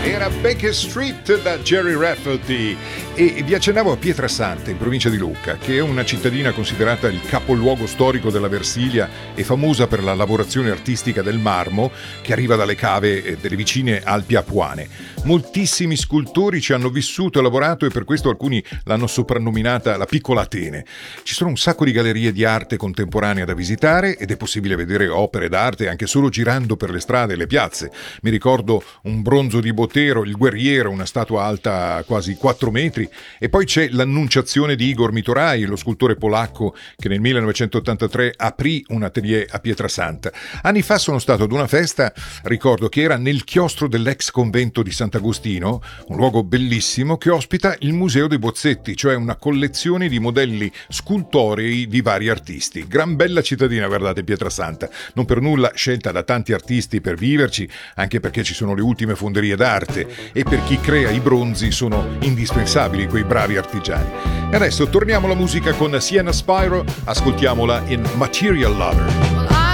Era Baker Street da Jerry Rafferty e vi accennavo a Pietrasanta in provincia di Lucca, che è una cittadina considerata il capoluogo storico della Versilia e famosa per la lavorazione artistica del marmo che arriva dalle cave delle vicine Alpi Apuane. Moltissimi scultori ci hanno vissuto e lavorato e per questo alcuni l'hanno soprannominata la Piccola Atene. Ci sono un sacco di gallerie di arte contemporanea da visitare ed è possibile vedere opere d'arte anche solo girando per le strade e le piazze. Mi ricordo un bronzo di Botero, il Guerriero, una statua alta quasi 4 metri, e poi c'è l'Annunciazione di Igor Mitorai, lo scultore polacco che nel 1983 aprì un atelier a Pietrasanta. Anni fa sono stato ad una festa, ricordo che era nel chiostro dell'ex convento di Sant'Agostino, un luogo bellissimo che ospita il Museo dei Bozzetti, cioè una collezione di modelli scultorei di vari artisti. Gran bella cittadina, guardate, Pietrasanta, non per nulla scelta da tanti artisti per viverci, anche perché ci sono le ultime fonderie d'arte e per chi crea i bronzi sono indispensabili quei bravi artigiani. E adesso torniamo alla musica con Sienna Spiro, ascoltiamola in Material Lover.